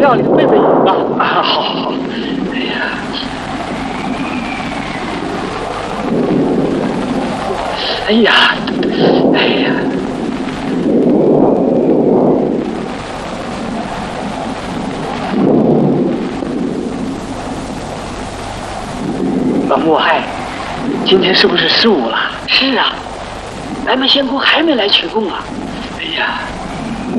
庙里背背影吧。 啊，好好好。哎呀，哎呀，哎呀。老穆，嗨，今天是不是15了？ 是啊，咱们仙姑还没来取供啊。 哎呀，